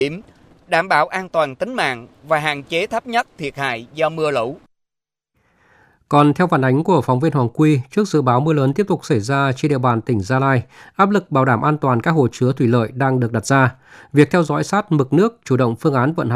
điểm, đảm bảo an toàn tính mạng và hạn chế thấp nhất thiệt hại do mưa lũ. Còn theo phản ánh của phóng viên Hoàng Quy, trước dự báo mưa lớn tiếp tục xảy ra trên địa bàn tỉnh Gia Lai, áp lực bảo đảm an toàn các hồ chứa thủy lợi đang được đặt ra. Việc theo dõi sát mực nước, chủ động phương án vận hành